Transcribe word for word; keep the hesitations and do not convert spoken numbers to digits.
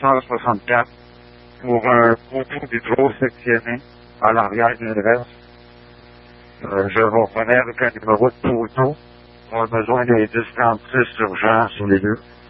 cent soixante-quatre pour un poteau d'hydro-sectionné à l'arrière d'une reste. Euh, je vais revenir avec un numéro de poteau. On a besoin des dix trente-six urgents sur les deux.